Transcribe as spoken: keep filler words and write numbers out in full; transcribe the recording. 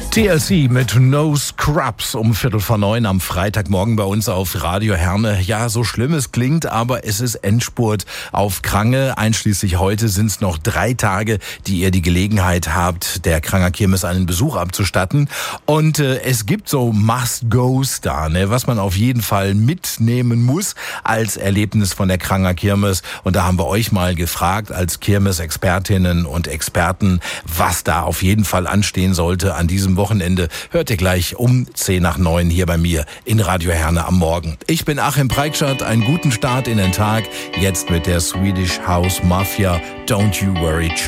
T L C mit No Scrubs um Viertel vor neun am Freitagmorgen bei uns auf Radio Herne. Ja, so schlimm es klingt, aber es ist Endspurt auf Krange. Einschließlich heute sind es noch drei Tage, die ihr die Gelegenheit habt, der Kranger Kirmes einen Besuch abzustatten. Und äh, es gibt so Must-Gos da, ne, was man auf jeden Fall mitnehmen muss als Erlebnis von der Kranger Kirmes. Und da haben wir euch mal gefragt als Kirmes-Expertinnen und Experten, was da auf jeden Fall anstehen sollte an diesem Wochenende. Hört ihr gleich um zehn nach neun hier bei mir in Radio Herne am Morgen. Ich bin Achim Preikschat, einen guten Start in den Tag. Jetzt mit der Swedish House Mafia, Don't You Worry Child.